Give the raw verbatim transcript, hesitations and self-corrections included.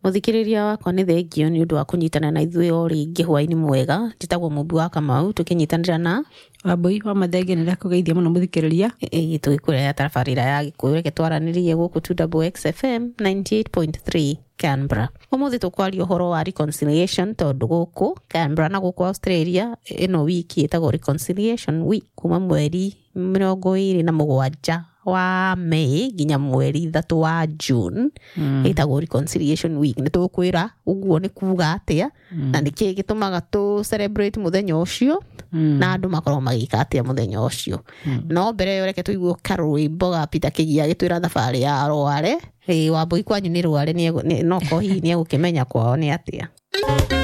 Muthikiriria wakwa ni thengio ni undu wa kunyitana na ithuĩ o ringi hwaini mwega. Njitagwo Mumbi wa Kamau tukinyitanira na Wambui wa Mathenge nĩ ndakugeithia muno muthikiriria. ĩ tũgĩkũrĩa tabarĩra ya Gĩkũyũ reke twaranĩrie gũkũ two X X F M ninety-eight point three Canberra. Ũmũthĩ tũkwaria ũhoro wa reconciliation tondũ gũkũ Canberra na gũkũ Australia ĩno wiki ĩtagwo reconciliation week kuma mweri mĩrongo ĩrĩ na mũgwanja wa Mei nginya mweri ithatu wa June mm. ĩtagwo reconciliation week. Nĩ tũkwĩra ũguo nĩ kuga atĩa mm. na nĩkĩ gĩtũmaga tũ celebrate mũthenya ũcio mm. na andũ makorwo magĩka atĩa mũthenya ũcio mm. no mbere yo reke tũiguo karwĩmbo ga Peter Kĩgia gĩtwĩra thabarĩ ya Rware. Ĩ Wambui kwanyu nĩ Rware no ko hihi nĩ egũkĩmenya kwao nĩ atĩa.